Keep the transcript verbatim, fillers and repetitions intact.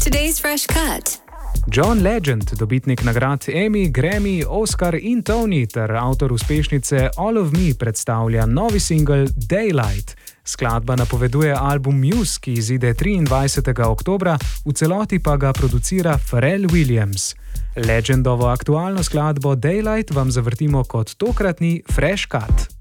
Today's Fresh Cut. John Legend, dobitnik nagrad Emmy, Grammy, Oscar in Tony ter avtor uspešnice All of Me, predstavlja novi singel Daylight. Skladba napoveduje album Muse, ki izide triindvajsetega oktobra, v celoti pa ga producira Pharrell Williams. Legendovo aktualno skladbo Daylight vam zavrtimo kot tokratni Fresh Cut.